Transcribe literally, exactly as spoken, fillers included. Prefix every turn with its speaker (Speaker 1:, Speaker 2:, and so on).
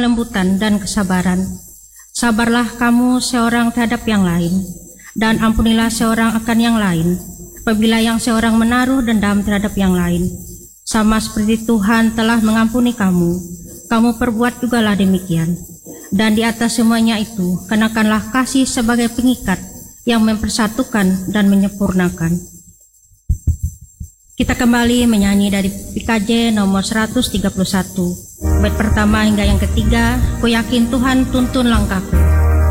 Speaker 1: kelembutan dan kesabaran. Sabarlah kamu seorang terhadap yang lain, dan ampunilah seorang akan yang lain, apabila yang seorang menaruh dendam terhadap yang lain. Sama seperti Tuhan telah mengampuni kamu, kamu perbuat jugalah demikian. Dan di atas semuanya itu, kenakanlah kasih sebagai pengikat yang mempersatukan dan menyempurnakan. Kita kembali menyanyi dari P K J nomor seratus tiga puluh satu, bait pertama hingga yang ketiga. Ku yakin Tuhan tuntun langkahku.